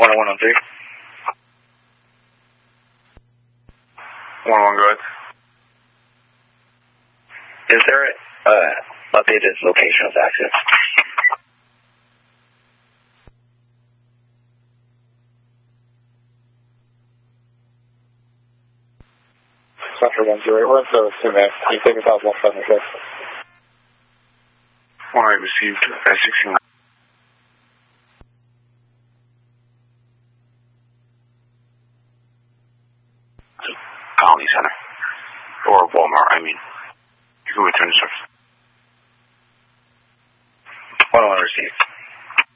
101 on 3. 101, go ahead. Is there updated location of access? Central 108, we're in service 2, man. Can you take us out 176? Alright, received S69. Colony Center. Or Walmart, I mean. You can return to service. 101 received.